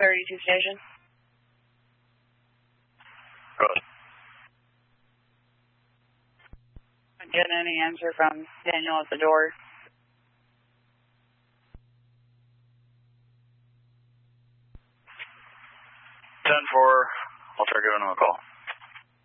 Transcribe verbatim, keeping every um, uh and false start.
thirty-two station. Good. Not getting any answer from Daniel at the door. ten four, I'll try giving him a call.